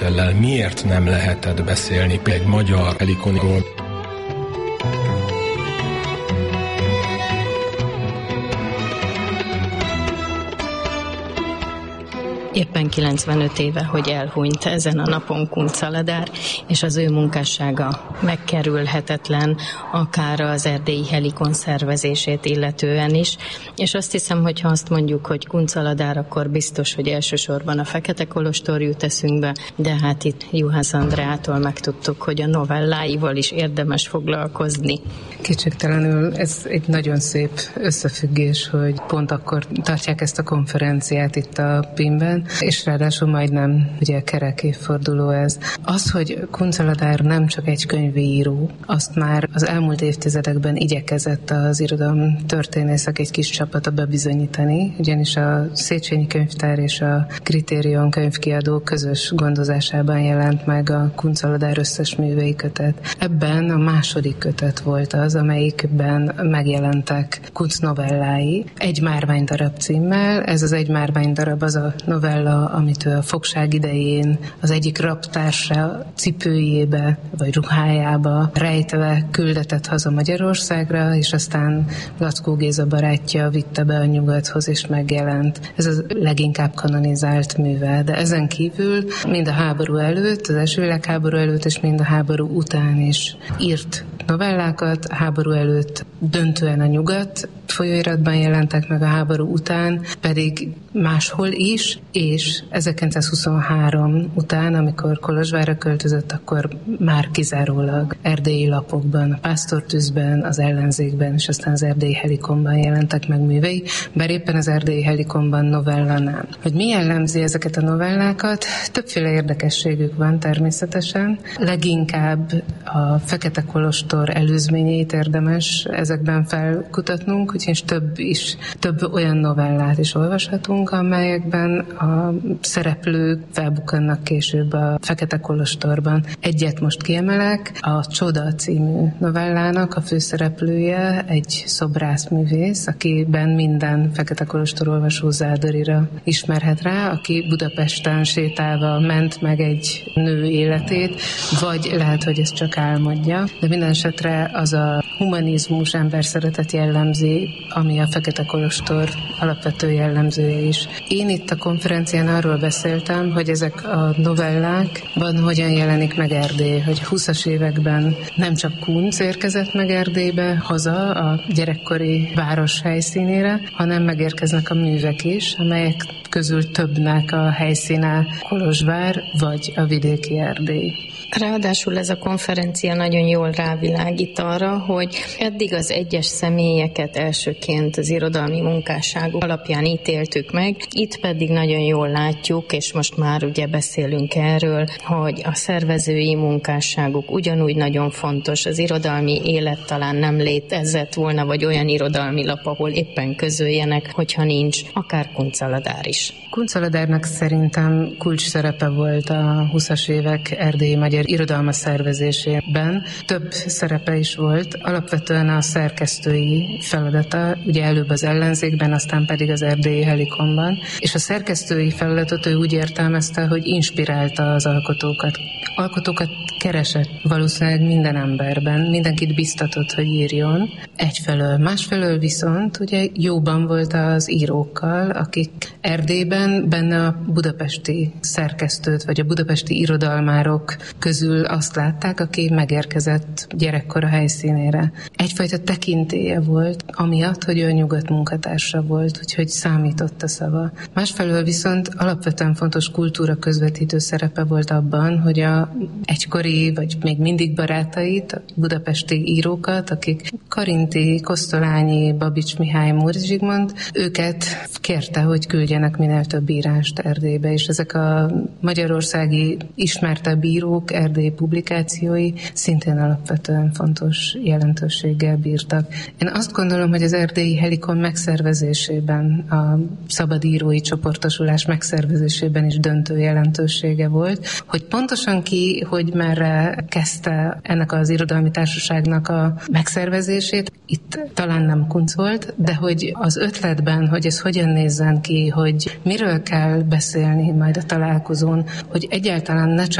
Ellel miért nem lehetett beszélni egy magyar Helikoniról? Éppen 95 éve, hogy elhunyt ezen a napon Kuncaladár, és az ő munkássága megkerülhetetlen, akár az erdélyi Helikon szervezését illetően is. És azt hiszem, hogy ha azt mondjuk, hogy Kuncaladár, akkor biztos, hogy elsősorban a Fekete Kolostor jut eszünkbe, de hát itt Juhász Andreától megtudtuk, hogy a novelláival is érdemes foglalkozni. Kétségtelenül ez egy nagyon szép összefüggés, hogy pont akkor tartják ezt a konferenciát itt a PIM-ben, és ráadásul majdnem ugye kerek évforduló ez. Az, hogy Kuncaladár nem csak egy könyvíró, azt már az elmúlt évtizedekben igyekezett az irodalom történészek egy kis csapata bebizonyítani, ugyanis a Széchenyi Könyvtár és a Kritérion könyvkiadó közös gondozásában jelent meg a Kuncaladár összes művei kötet. Ebben a második kötet volt az, amelyikben megjelentek Kunc novellái, Egy márványdarab címmel. Ez az Egy márványdarab az a novella, amit ő a fogság idején az egyik rabtársa cipőjébe vagy ruhájába rejtve küldetett haza Magyarországra, és aztán Lackó Géza barátja vitte be a nyugathoz, és megjelent. Ez a leginkább kanonizált műve, de ezen kívül mind a háború előtt, az első világháború előtt, és mind a háború után is írt novellákat. A háború előtt döntően a Nyugat folyóiratban jelentek meg, a háború után pedig máshol is, és 1923 után, amikor Kolozsvárra költözött, akkor már kizárólag erdélyi lapokban, a Pásztortűzben, az Ellenzékben, és aztán az Erdélyi Helikonban jelentek meg művei, bár éppen az Erdélyi Helikonban novella nem. Hogy mi jellemzi ezeket a novellákat? Többféle érdekességük van természetesen. Leginkább a Fekete Kolostor előzményeit érdemes ezekben felkutatnunk, úgyhogy több olyan novellát is olvashatunk, amelyekben a szereplők felbukkannak később a Fekete Kolostorban. Egyet most kiemelek, a Csoda című novellának a főszereplője egy szobrászművész, akiben minden Fekete Kolostor olvasó Zádorira ismerhet rá, aki Budapesten sétálva ment meg egy nő életét, vagy lehet, hogy ez csak álmodja, de minden esetre az a humanizmus, emberszeretet jellemzi, ami a Fekete Kolostor alapvető jellemzője is. Én itt a konferencián arról beszéltem, hogy ezek a novellákban hogyan jelenik meg Erdély, hogy 20-as években nem csak Kunc érkezett meg Erdélybe, haza a gyerekkori város helyszínére, hanem megérkeznek a művek is, amelyek közül többnek a helyszíne Kolozsvár vagy a vidéki Erdély. Ráadásul ez a konferencia nagyon jól rávilágít arra, hogy eddig az egyes személyeket elsőként az irodalmi munkásságuk alapján ítéltük meg, itt pedig nagyon jól látjuk, és most már ugye beszélünk erről, hogy a szervezői munkásságuk ugyanúgy nagyon fontos, az irodalmi élet talán nem létezett volna, vagy olyan irodalmi lap, ahol éppen közöljenek, hogyha nincs, akár Kuncaladár is. Kuncaladárnak szerintem kulcs szerepe volt a 20-as évek erdélyi magyar irodalma szervezésében. Több szerepe is volt, alapvetően a szerkesztői feladata, ugye előbb az Ellenzékben, aztán pedig az Erdélyi Helikonban, és a szerkesztői feladatot ő úgy értelmezte, hogy inspirálta az alkotókat. Alkotókat keresett valószínűleg minden emberben, mindenkit biztatott, hogy írjon. Egyfelől, másfelől viszont ugye jóban volt az írókkal, akik Erdélyben benne a budapesti szerkesztőt, vagy a budapesti irodalmárok közül azt látták, aki megérkezett gyerekkora helyszínére. Egyfajta tekintélye volt, amiatt, hogy ő nyugat munkatársa volt, úgyhogy számított a szava. Másfelől viszont alapvetően fontos kultúra közvetítő szerepe volt abban, hogy a egykori, vagy még mindig barátait, a budapesti írókat, akik Karinti, Kosztolányi, Babics Mihály, Móricz Zsigmond, őket kérte, hogy küldjenek minél több írást Erdélybe, és ezek a magyarországi ismertebb írók Erdély publikációi szintén alapvetően fontos jelent jelentőséggel bírtak. Én azt gondolom, hogy az erdélyi Helikon megszervezésében, a szabadírói csoportosulás megszervezésében is döntő jelentősége volt, hogy pontosan ki, hogy merre kezdte ennek az irodalmi társaságnak a megszervezését, itt talán nem Kunc volt, de hogy az ötletben, hogy ez hogyan nézzen ki, hogy miről kell beszélni majd a találkozón, hogy egyáltalán ne csak